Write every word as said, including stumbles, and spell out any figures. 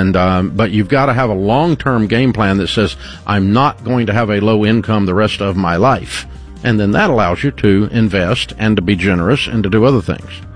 And um, but you've got to have a long-term game plan that says, I'm not going to have a low income the rest of my life. And then that allows you to invest and to be generous and to do other things.